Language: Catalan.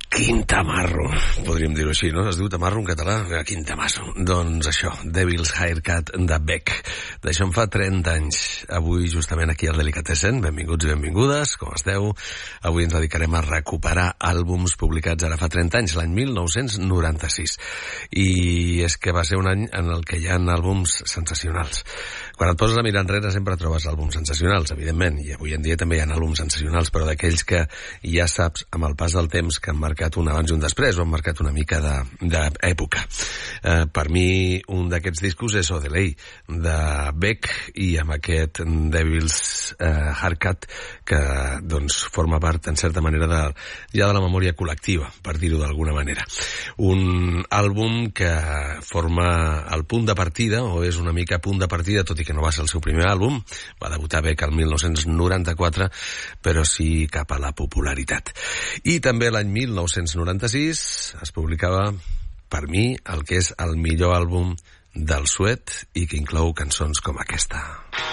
Quin tamarro, podríem dir-ho així, no? Es diu tamarro en català? Quin tamasso. Doncs això, Devil's Haircut de Beck. D'això en fa 30 anys. Avui, justament aquí al Delicatessen, benvinguts i benvingudes, com esteu? Avui ens dedicarem a recuperar àlbums publicats ara fa 30 anys, l'any 1996. I és que va ser un any en el que hi ha àlbums sensacionals. Quan et poses a mirar enrere sempre trobes àlbums sensacionals, evidentment, i avui en dia també hi ha àlbums sensacionals, però d'aquells que ja saps, amb el pas del temps, que han marcat un abans i un després, o han marcat una mica d'època. Per mi, un d'aquests discos és Odelay, de Beck, i amb aquest Devil's Haircut, que doncs forma part, en certa manera, ja de la memòria col·lectiva, per dir-ho d'alguna manera. Un àlbum que forma el punt de partida, o és una mica punt de partida, tot i que no va ser el seu primer àlbum, va debutar Beck el 1994, però sí cap a la popularitat. I també l'any 1996 es publicava, per mi, el que és el millor àlbum del Sweat i que inclou cançons com aquesta.